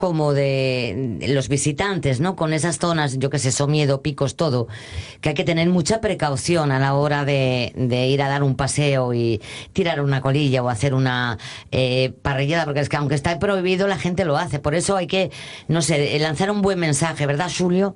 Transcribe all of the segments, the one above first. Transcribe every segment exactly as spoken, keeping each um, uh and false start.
como de los visitantes, ¿no? Con esas zonas, yo que sé, Somiedo, Picos, todo, que hay que tener mucha precaución a la hora de, de ir a dar un paseo y tirar una colilla o hacer una eh, parrillada, porque es que aunque está prohibido, la gente lo hace. Por eso hay que, no sé, lanzar un buen mensaje, ¿verdad, Julio?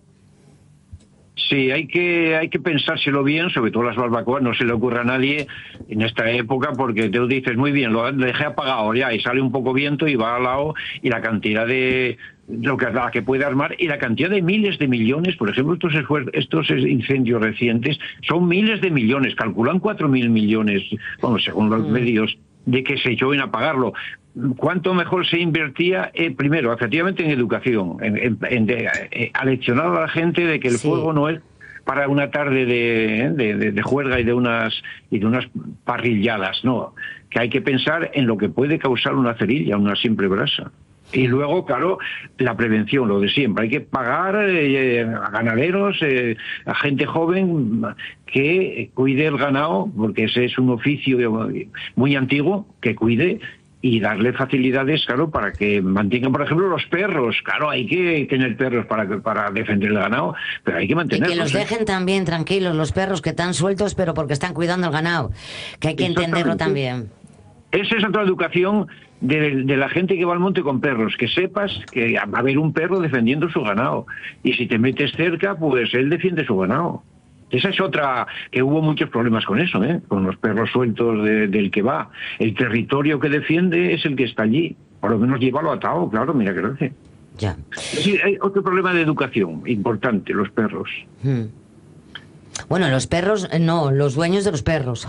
Sí, hay que hay que pensárselo bien, sobre todo las barbacoas, no se le ocurre a nadie en esta época, porque te dices, muy bien, lo dejé apagado ya, y sale un poco viento y va al lado, y la cantidad de lo que, la que puede armar, y la cantidad de miles de millones, por ejemplo, estos, estos incendios recientes, son miles de millones, calculan cuatro mil millones, bueno, según los mm. medios, de que se echó en apagarlo. ¿Cuánto mejor se invertía, eh, primero, efectivamente, en educación, en, en, en de, eh, aleccionar a la gente de que el sí. fuego no es para una tarde de, de, de, de juerga y de unas y de unas parrilladas, no, que hay que pensar en lo que puede causar una cerilla, una simple brasa. Y luego, claro, la prevención, lo de siempre. Hay que pagar eh, a ganaderos, eh, a gente joven que cuide el ganado, porque ese es un oficio muy antiguo, que cuide, y darle facilidades, claro, para que mantengan, por ejemplo, los perros. Claro, hay que tener perros para, para defender el ganado, pero hay que mantenerlos. Y que los dejen también tranquilos, los perros que están sueltos, pero porque están cuidando el ganado, que hay que entenderlo también. Esa es otra educación de, de la gente que va al monte con perros, que sepas que va a haber un perro defendiendo su ganado, y si te metes cerca, pues él defiende su ganado. Esa es otra, que hubo muchos problemas con eso, ¿eh? Con los perros sueltos de, del que va. El territorio que defiende es el que está allí. Por lo menos llévalo atado, claro, mira que lo hace. Ya. Sí, hay otro problema de educación importante, los perros. Hmm. Bueno, los perros, no, los dueños de los perros.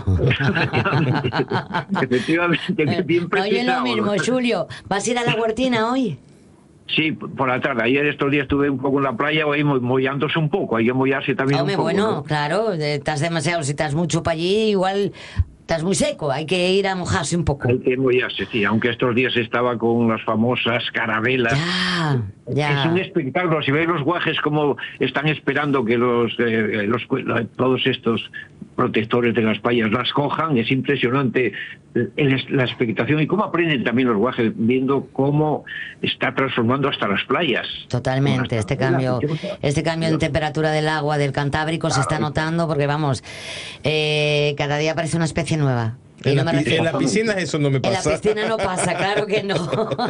Efectivamente, bien precisado. Oye, lo mismo, Julio. ¿Vas a ir a la Huertina hoy? Sí, por la tarde. Ayer estos días estuve un poco en la playa, hoy mollándose un poco. Hay que mollarse también Hombre, un poco. Bueno, ¿no? Claro, estás demasiado, si estás mucho para allí, igual estás muy seco, hay que ir a mojarse un poco. Hay que mollarse, sí, aunque estos días estaba con las famosas carabelas. Ya, ya. Es un espectáculo, si veis los guajes como están esperando que los, eh, los todos estos protectores de las playas las cojan, es impresionante la expectación y cómo aprenden también los guajes viendo cómo está transformando hasta las playas. Totalmente, este cambio este cambio en temperatura del agua del Cantábrico, claro, se está notando porque vamos, eh, cada día parece una especie nueva. En, no la, en la piscina eso no me pasa. En la piscina no pasa, claro que no.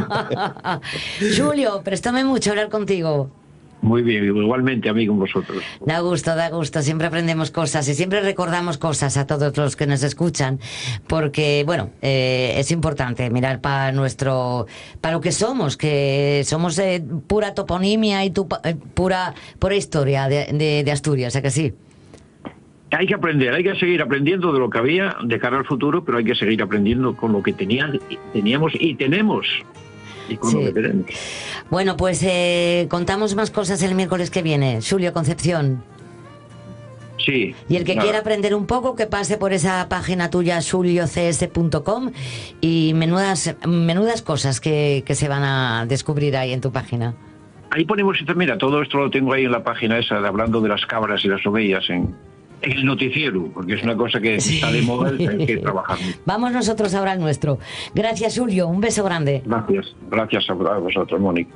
Julio, préstame mucho hablar contigo. Muy bien, igualmente, amigo, vosotros. Da gusto, da gusto. Siempre aprendemos cosas y siempre recordamos cosas a todos los que nos escuchan, porque, bueno, eh, es importante mirar para nuestro, para lo que somos, que somos eh, pura toponimia y tu, eh, pura, pura historia de, de, de Asturias, ¿a que sí? Hay que aprender, hay que seguir aprendiendo de lo que había de cara al futuro, pero hay que seguir aprendiendo con lo que tenían, teníamos y tenemos. Y con sí. lo que tenemos. Bueno, pues eh, contamos más cosas el miércoles que viene. Julio Concepción. Sí. Y el que nada. quiera aprender un poco, que pase por esa página tuya, julio c s punto com, y menudas menudas cosas que, que se van a descubrir ahí en tu página. Ahí ponemos, mira, todo esto lo tengo ahí en la página esa, de hablando de las cabras y las ovejas en, en el noticiero, porque es una cosa que sí. está de moda y hay que trabajar. Vamos nosotros ahora al nuestro. Gracias, Julio, un beso grande. Gracias, gracias a vosotros, Mónica.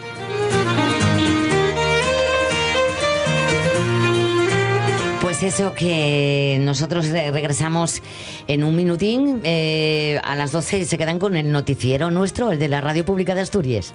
Pues eso, que nosotros regresamos en un minutín, eh, a las doce se quedan con el noticiero nuestro, el de la Radio Pública de Asturias.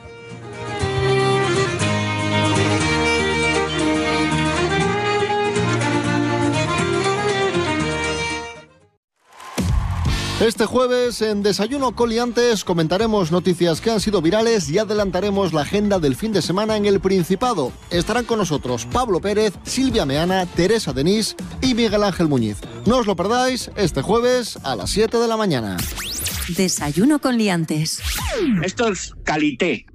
Este jueves en Desayuno Coliantes comentaremos noticias que han sido virales y adelantaremos la agenda del fin de semana en el Principado. Estarán con nosotros Pablo Pérez, Silvia Meana, Teresa Denís y Miguel Ángel Muñiz. No os lo perdáis este jueves a las siete de la mañana. Desayuno con liantes. Esto es calité.